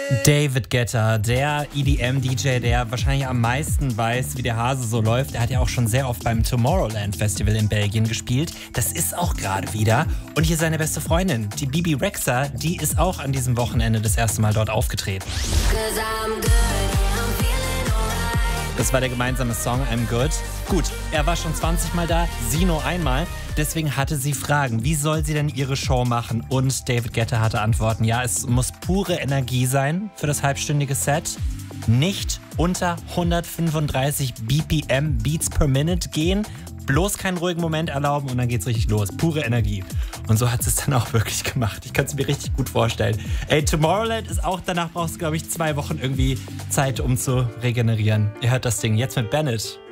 David Guetta, der EDM-DJ, der wahrscheinlich am meisten weiß, wie der Hase so läuft. Er hat ja auch schon sehr oft beim Tomorrowland Festival in Belgien gespielt. Das ist auch gerade wieder. Und hier seine beste Freundin, die Bebe Rexha, die ist auch an diesem Wochenende das erste Mal dort aufgetreten. Das war der gemeinsame Song I'm Good. Gut, er war schon 20 Mal da, sie nur einmal. Deswegen hatte sie Fragen. Wie soll sie denn ihre Show machen? Und David Guetta hatte Antworten. Ja, es muss pure Energie sein für das halbstündige Set. Nicht unter 135 BPM, Beats per Minute gehen. Bloß keinen ruhigen Moment erlauben und dann geht's richtig los. Pure Energie. Und so hat sie es dann auch wirklich gemacht. Ich kann es mir richtig gut vorstellen. Ey, Tomorrowland ist auch, danach brauchst du, glaube ich, 2 Wochen irgendwie Zeit, um zu regenerieren. Ihr hört das Ding jetzt mit Bennett.